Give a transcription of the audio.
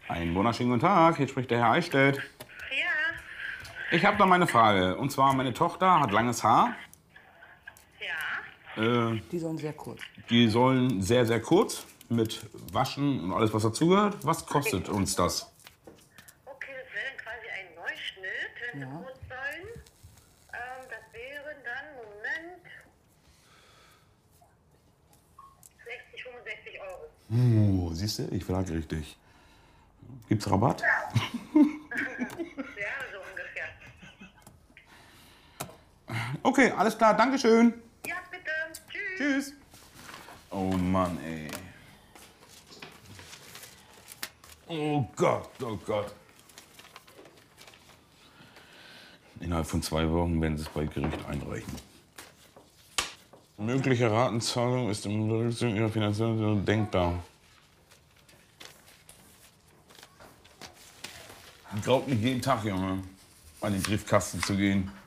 Einen wunderschönen guten Tag, hier spricht der Herr Eichstädt. Ja, Ich habe da meine Frage. Und zwar, meine Tochter hat langes Haar. ja. Die sollen sehr kurz. Die sollen sehr, sehr kurz mit Waschen und alles, was dazugehört. Was kostet uns das? Okay, das wäre dann quasi ein Neuschnitt, wenn Sie kurz sollen. Das wären dann, Moment, 60, 65 Euro. Siehst du, ich frage richtig. Gibt's Rabatt? Ja, so ungefähr. Okay, alles klar, Dankeschön. Ja, bitte. Tschüss. Tschüss. Oh Mann, ey. Oh Gott, oh Gott. Innerhalb von 2 Wochen werden sie es bei Gericht einreichen. Mögliche Ratenzahlung ist im Berücksichtigung ihrer finanziellen denkbar. Ich glaube nicht jeden Tag, Junge, an den Briefkasten zu gehen.